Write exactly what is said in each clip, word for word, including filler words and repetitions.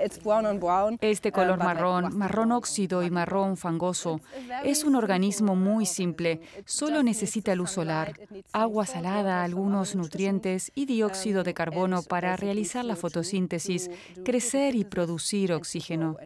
Este color marrón, marrón óxido y marrón fangoso, es un organismo muy simple. Solo necesita luz solar, agua salada, algunos nutrientes y dióxido de carbono para realizar la fotosíntesis, crecer y producir oxígeno.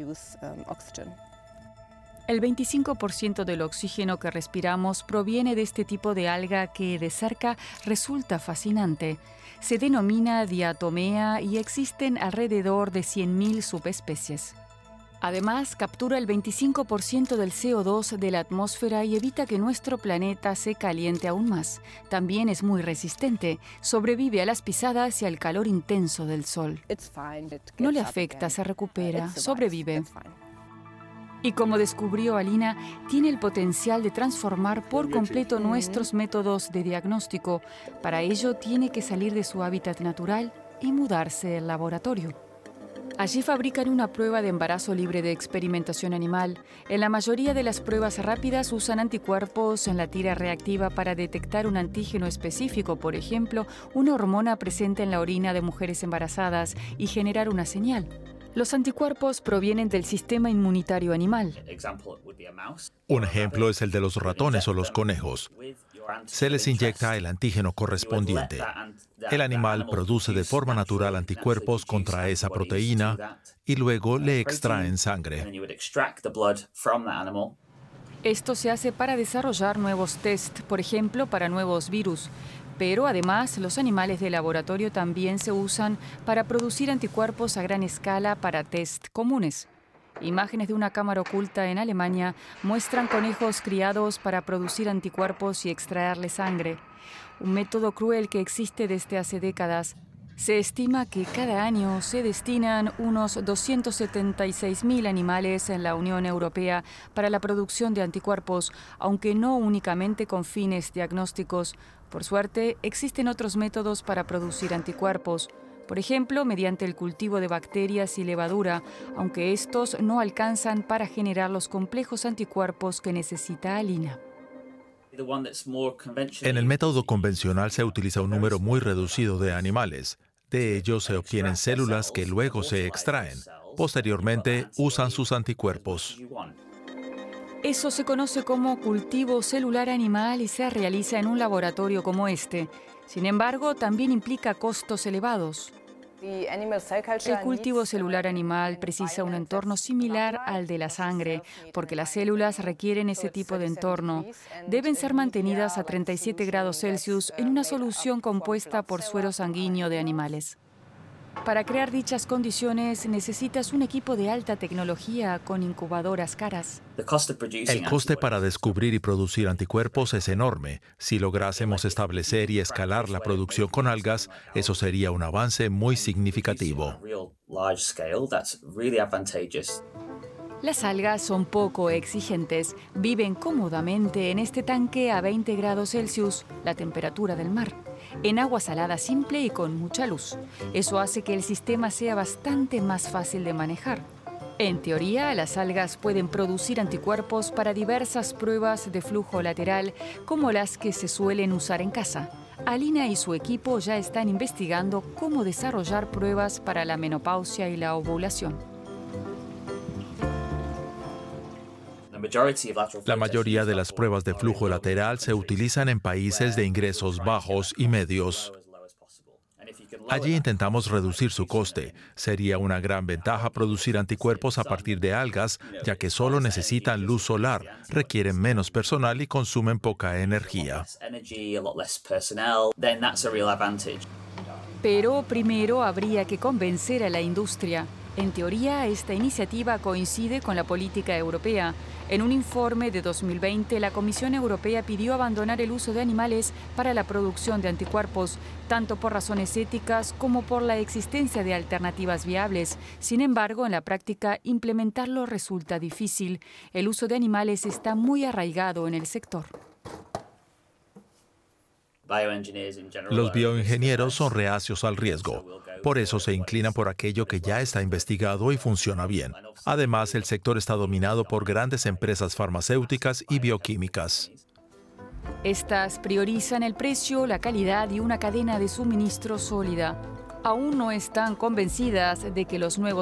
El veinticinco por ciento del oxígeno que respiramos proviene de este tipo de alga que de cerca resulta fascinante. Se denomina diatomea y existen alrededor de cien mil subespecies. Además, captura el veinticinco por ciento del C O dos de la atmósfera y evita que nuestro planeta se caliente aún más. También es muy resistente, sobrevive a las pisadas y al calor intenso del sol. No le afecta, se recupera, sobrevive. Y como descubrió Alina, tiene el potencial de transformar por completo nuestros métodos de diagnóstico. Para ello tiene que salir de su hábitat natural y mudarse al laboratorio. Allí fabrican una prueba de embarazo libre de experimentación animal. En la mayoría de las pruebas rápidas usan anticuerpos en la tira reactiva para detectar un antígeno específico, por ejemplo, una hormona presente en la orina de mujeres embarazadas, y generar una señal. Los anticuerpos provienen del sistema inmunitario animal. Un ejemplo es el de los ratones o los conejos. Se les inyecta el antígeno correspondiente. El animal produce de forma natural anticuerpos contra esa proteína y luego le extraen sangre. Esto se hace para desarrollar nuevos test, por ejemplo, para nuevos virus. Pero además, los animales de laboratorio también se usan para producir anticuerpos a gran escala para test comunes. Imágenes de una cámara oculta en Alemania muestran conejos criados para producir anticuerpos y extraerle sangre. Un método cruel que existe desde hace décadas. Se estima que cada año se destinan unos doscientos setenta y seis mil animales en la Unión Europea para la producción de anticuerpos, aunque no únicamente con fines diagnósticos. Por suerte, existen otros métodos para producir anticuerpos. Por ejemplo, mediante el cultivo de bacterias y levadura, aunque estos no alcanzan para generar los complejos anticuerpos que necesita Alina. En el método convencional se utiliza un número muy reducido de animales. De ellos se obtienen células que luego se extraen. Posteriormente, usan sus anticuerpos. Eso se conoce como cultivo celular animal y se realiza en un laboratorio como este. Sin embargo, también implica costos elevados. El cultivo celular animal precisa un entorno similar al de la sangre, porque las células requieren ese tipo de entorno. Deben ser mantenidas a treinta y siete grados Celsius en una solución compuesta por suero sanguíneo de animales. Para crear dichas condiciones necesitas un equipo de alta tecnología con incubadoras caras. El coste para descubrir y producir anticuerpos es enorme. Si lográsemos establecer y escalar la producción con algas, eso sería un avance muy significativo. Las algas son poco exigentes. Viven cómodamente en este tanque a veinte grados Celsius, la temperatura del mar, en agua salada simple y con mucha luz. Eso hace que el sistema sea bastante más fácil de manejar. En teoría, las algas pueden producir anticuerpos para diversas pruebas de flujo lateral, como las que se suelen usar en casa. Alina y su equipo ya están investigando cómo desarrollar pruebas para la menopausia y la ovulación. La mayoría de las pruebas de flujo lateral se utilizan en países de ingresos bajos y medios. Allí intentamos reducir su coste. Sería una gran ventaja producir anticuerpos a partir de algas, ya que solo necesitan luz solar, requieren menos personal y consumen poca energía. Pero primero habría que convencer a la industria. En teoría, esta iniciativa coincide con la política europea. En un informe de dos mil veinte, la Comisión Europea pidió abandonar el uso de animales para la producción de anticuerpos, tanto por razones éticas como por la existencia de alternativas viables. Sin embargo, en la práctica, implementarlo resulta difícil. El uso de animales está muy arraigado en el sector. Los bioingenieros son reacios al riesgo. Por eso se inclinan por aquello que ya está investigado y funciona bien. Además, el sector está dominado por grandes empresas farmacéuticas y bioquímicas. Estas priorizan el precio, la calidad y una cadena de suministro sólida. Aún no están convencidas de que los nuevos